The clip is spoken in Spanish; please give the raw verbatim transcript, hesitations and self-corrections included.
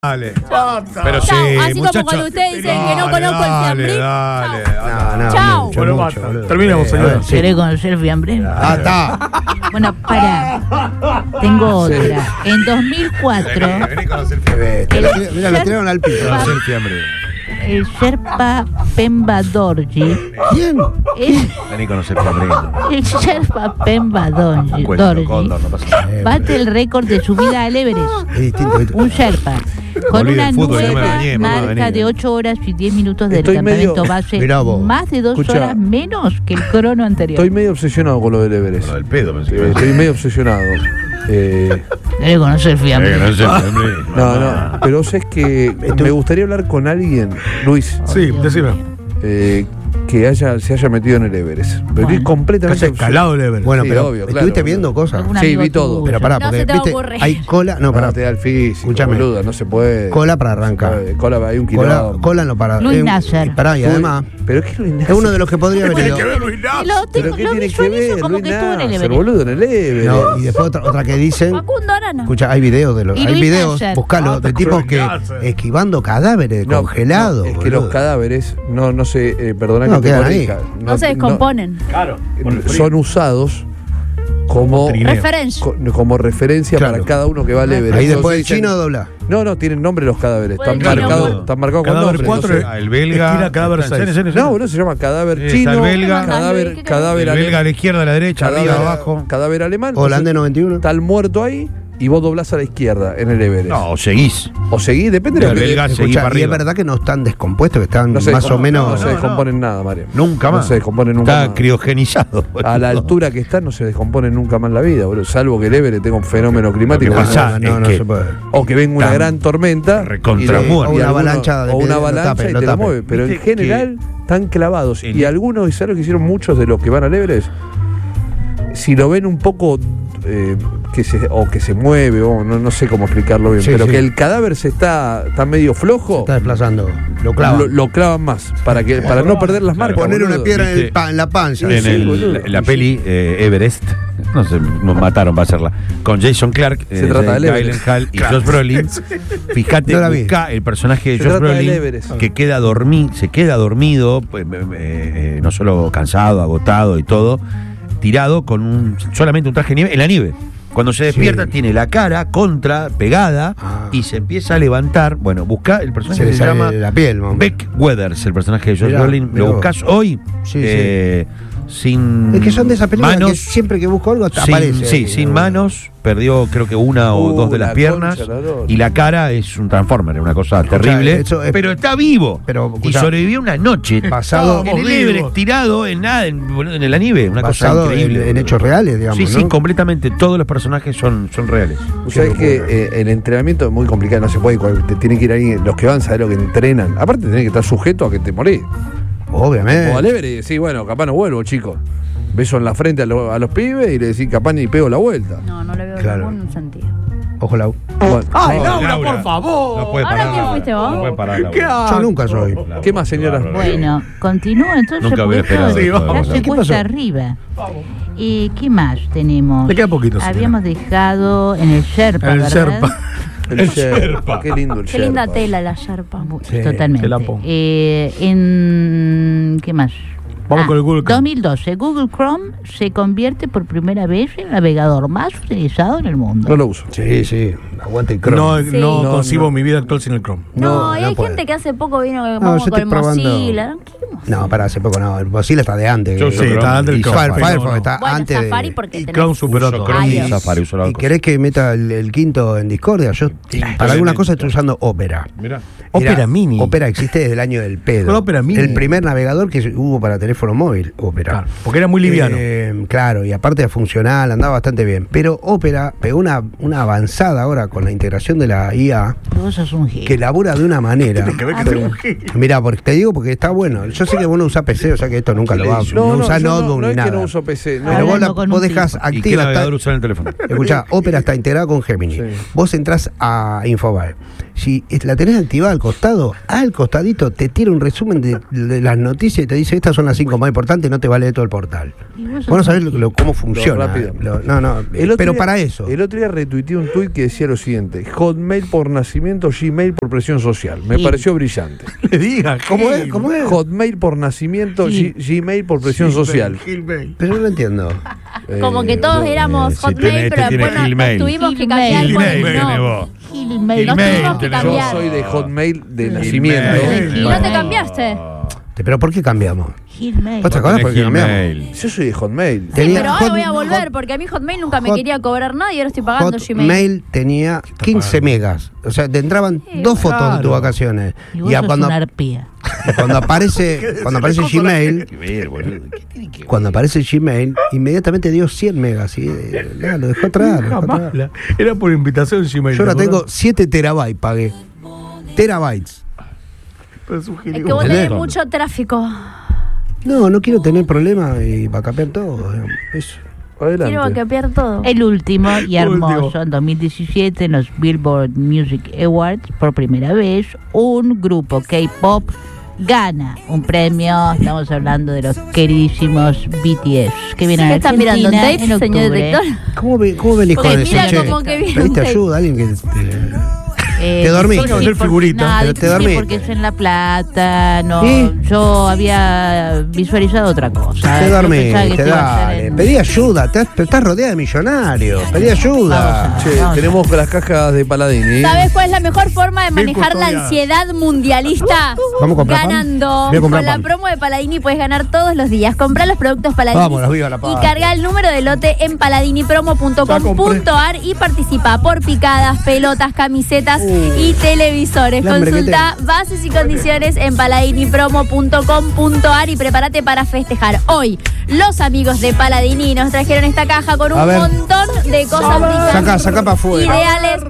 Dale. Pero sí, así muchacho. como cuando ustedes dicen que no Dale, conozco el dale, fiambre. dale, Chao. dale. No, no, Chao. mucho, Bueno, mucho, basta. boludo. Terminemos, Eh, señor. a ver, sí. ¿Querés conocer el fiambre? Ah, está. Bueno, para. Tengo otra. En dos mil cuatro, Vení, vení con los selfies. Eh, te lo- Mira, lo tiraron al piso. Con los selfies, hombre. el Sherpa Pemba Dorji. ¿Quién? El, Vení con los selfies, hombre. el Sherpa Pemba Dorji, Cuéntalo, Dorji Cóndor, no pasa nada. bate el récord de subida al Everest. Es distinto, ¿viste? Un Sherpa. Con Volví una del fútbol, no me nueva bañé, mamá, marca vení. de ocho horas y diez minutos del Estoy campamento medio- base, Mirá vos. más de dos Escucha. horas menos que el crono anterior. Estoy medio obsesionado con lo del Everest. Lo del pedo, pensé que Eh, Estoy medio obsesionado. Eh, ¿Querés conocer el fiambre? Eh, no sé, hombre. no, no. Pero es que me gustaría hablar con alguien, Luis, Sí, decime. eh, que haya, se haya metido en el Everest. Pero estoy Bueno. completamente Casi escalado el Everest. Bueno, Sí, pero obvio, claro, ¿estuviste boludo. viendo cosas? Algún Sí, amigo vi todo. tuyo. Pero pará, No porque se te va a viste, ocurrir. hay cola, no, Para pará, te da el físico, Escúchame. boludo, no se puede. cola para arrancar. Eh, Cola, hay un Cola, quilombo. cola no para. Luis eh, Nasser. y pará, y además, Pero es que Luis es Nasser. uno de los que podría haber ido. Y lo, ¿Pero tengo, qué lo tiene que visualizo ver? como Luis que estuvo en el Nasser, Everest. boludo, en el Everest. No, y después otra, otra que dicen. Facundo Arana. Escucha, hay videos de los, Y hay Luis videos, Nasser. buscalo, Ah, de te tipos acuerdo que de Nasser. esquivando cadáveres No, congelados. no, es que boludo. los cadáveres, no, no sé, eh, perdona No, que te quedan corrija. No se descomponen. Claro. no, son usados como, trineo. Referencia. co- como referencia Claro. para cada uno que va al Everest. Ahí Entonces después el dicen- chino dobla. No, no, tienen nombre los cadáveres. Puede Están el chino, marcados, boludo. están marcados con Cadáver nombre. cuatro, entonces- Ah, el belga. Esquina cadáver Está- seis. en serio, en no, serio. boludo, se llama cadáver Sí, está chino, el belga. cadáver, ¿Qué querés? cadáver El belga a alemán, la izquierda, a la derecha, cadáver, arriba, abajo. cadáver alemán. Holandés entonces, noventa y uno. Está el muerto ahí y vos doblás a la izquierda en el Everest. No, o seguís. O seguís, depende de El lo que belga seguí Escucha, para y es arriba. verdad que no están descompuestos, que están no se más o descom- menos. No se descomponen nada, Mario. Nunca No más. se descomponen nunca Está más. criogenizado. A la altura que está no se descompone nunca más la vida, boludo. Salvo que el Everest tenga un fenómeno climático. Lo que pasa no, no, es no que- se puede. O que venga una Tan gran tormenta. recontra y le- muerto. y O una alguno- avalancha de O que una lo avalancha tape, y lo te lo tape. mueve. Pero en Viste general están clavados. El- Y algunos, ¿y sabes lo que hicieron muchos de los que van al Everest? Si lo ven un poco eh, que se, o que se mueve, o no, no sé cómo explicarlo bien, Sí, pero sí. que el cadáver se está, está medio Se flojo, está desplazando. Lo clavan. lo, lo clavan más para que para no perder las marcas. Poner una boludo. piedra en, el Viste, pa- en la panza. En Sí, el- boludo. la, la peli eh, Everest, no sé, nos mataron para hacerla. Con Jason Clark, Se trata del Jake Everest. Gyllenhaal y Josh Brolin. Fíjate, No la vi. busca el personaje de Se Josh trata del Brolin Everest. que queda dormido, se queda dormido, pues, eh, eh, no solo cansado, agotado y todo, tirado con un solamente un traje de nieve en la nieve. Cuando se despierta Sí. tiene la cara contra, pegada, Ah. y se empieza a levantar. Bueno, busca el personaje Se le que se sale llama la piel, mamá. Beck Weathers, el personaje de Josh Mirá, Brolin. mirá Lo vos. buscas hoy, Sí, eh, sin Es que son de esas películas manos, que siempre que busco algo sin- aparece. sí, ahí, sin ¿no? manos, perdió creo que una o Uh, dos de las la piernas, concha de la lora. y la cara es un Transformer, una cosa Escuchá, terrible, eso es- pero está vivo, pero, y escuchá, sobrevivió una noche Basado- en el Vamos Everest, vivos. tirado en nada, en, boludo, en la nieve, una basado cosa increíble. en, en boludo. hechos reales, digamos. Sí, sí, ¿no? completamente, todos los personajes son, son reales. Vos sabés que eh, el entrenamiento es muy complicado, no se puede, cual- te tiene que ir ahí, los que van a saber lo que entrenan. Aparte tenés que estar sujeto a que te morís. Obviamente. O al Everest y decís, bueno, capaz no vuelvo, chicos. Beso en la frente a, lo- a los pibes y le decís, capaz ni pego la vuelta. No, no le veo Claro. ningún sentido. Ojo la. Bueno, ¡Ay, no, Laura, por favor! No puede ¿Ahora parar. quién fuiste vos? No puede parar, Laura. ¿Qué hago? Yo nunca soy. ¿Qué más, señora? Bueno, continúa entonces. Nunca porque hubiera esperado esto esto, ya vamos. se ¿Qué cuesta pasó? arriba. Eh, ¿Qué más tenemos? Le queda poquito, señora. Habíamos dejado en el Sherpa, El ¿verdad? Sherpa. El El Sherpa. Sherpa. Qué lindo el Qué linda Sherpa. tela la Sherpa. Sí, Totalmente. te la pongo. Eh, en ¿qué más? Vamos con el Google Chrome. dos mil doce, Google Chrome se convierte por primera vez en el navegador más utilizado en el mundo. No lo uso. Sí, sí. Aguante el Chrome. No, Sí. no, No, concibo no. mi vida actual sin el Chrome. No, No, y no hay puede. gente que hace poco vino No, vamos yo con estoy el probando- Mozilla. ¿Qué Mozilla? No, para hace poco no. El Mozilla está de antes. Yo Eh, uso Sí, está antes y del Chrome. Fire- pero Firefox no. está Bueno, antes Safari de. porque Y tenés Chrome superó Uso todo. Chrome y iOS. Safari, uso la ¿Y cosa. querés que meta el, el quinto en Discordia? Yo, para alguna cosa, estoy usando Opera. Mirá. Opera Era- Mini. Opera existe desde el año del pedo. Con Opera Mini. El primer navegador que hubo para teléfono móvil, Opera. Claro, porque era muy liviano. Eh, claro, y aparte funcional, andaba bastante bien. Pero Opera pegó una, una avanzada ahora con la integración de la I A Vos sos un gil. que labura de una manera. que ver que Pero- soy un gil. Mirá, porque te digo porque está bueno. Yo sé que vos no usás P C, o sea que esto nunca lo vas. No, no, usás yo no, notebook no ni es que nada. no uso P C. No, Pero vos, la, Hablando con vos un dejás tipo. ¿Y qué activa. navegador está- usar en el teléfono? Escuchá, Opera está integrado con Gemini. Sí. Vos entrás a Infobae. si la tenés activada al costado, al costadito te tira un resumen de, de las noticias y te dice, estas son las cinco más importantes, no te vale todo el portal. Vos no sabés lo, lo, cómo funciona. rápido. Lo, no, no, El otro pero día- para eso. El otro día retuiteé un tuit que decía lo siguiente: Hotmail por nacimiento, Gmail por presión social. Me Sí. pareció brillante. Le diga. ¿Cómo es? ¿Cómo es? Hotmail por nacimiento, Sí. G- Gmail por presión social. Gilmail. Pero no lo entiendo. Como que Eh, todos éramos eh, si Hotmail, tenés- pero este después tiene nos, Gmail. nos tuvimos que Gmail. cambiar por Gmail el tenés no. vos. Gmail. Nos Gmail tuvimos que tenés Yo vos. cambiar. soy de Hotmail de Gmail. nacimiento. Y no te cambiaste. ¿Pero por qué cambiamos? Gmail. ¿Vos te acordás por qué cambiamos? Gmail. Yo soy de Hotmail. Sí, Tenía pero ahora Hot- voy a volver, Hot- porque a mí Hotmail nunca me Hot- quería cobrar nada y ahora estoy pagando Gmail. Hotmail tenía quince megas. O sea, te entraban Sí, dos fotos de tus claro. vacaciones. Y vos Y a sos cuando, una arpía. y cuando aparece, cuando aparece Gmail, Que ver, boludo. ¿Qué tiene que ver? cuando aparece Gmail, inmediatamente dio cien megas. Y eh, nada, lo dejó atrás. lo dejó atrás. Jamás la- Era por invitación Gmail. Yo ahora ¿te tengo acordás? siete terabytes, pagué. Terabytes. Pero es un Es que vos gilipollas. tenés ¿Entendés? mucho tráfico. No, no quiero tener problemas y va a cambiar todo. digamos. Eso. Quiero Adelante. capear todo. El último y hermoso, Último. en dos mil diecisiete, en los Billboard Music Awards, por primera vez, un grupo K-pop gana un premio. Estamos hablando de los queridísimos B T S, que vienen ¿Qué a están mirando? Argentina ¿Tape, en señor octubre. director? ¿Cómo, ve- cómo venís Porque con eso, mira che? como que viene ¿Pediste un tape. ayuda? ¿Alguien que te- Eh, Te dormís. difícil Vamos a hacer por- figuritas. no, Pero te difícil dormís. porque es en La Plata, no, ¿Y? yo había visualizado otra cosa. Te Yo dormís, pensaba que te esto iba a ser dale. en- Pedí ayuda, te, te estás rodeada de millonarios. Pedí ayuda. Vamos a- Che, tenemos las cajas de Paladini. ¿Sabes cuál es la mejor forma de Bien manejar la custodiada. ansiedad mundialista? Vamos a comprar pan. Ganando. Voy a comprar Con la pan. promo de Paladini puedes ganar todos los días. Comprar los productos Paladini Vamos, viva la y patria. carga el número de lote en paladinipromo punto com punto ar y participa por picadas, pelotas, camisetas y televisores. El hambre que Consulta bases y condiciones en paladinipromo punto com punto ar y prepárate para festejar. Hoy, los amigos de Paladini nos trajeron esta caja con A un ver. montón de cosas ricas. Sacá, sacá para afuera. Ideales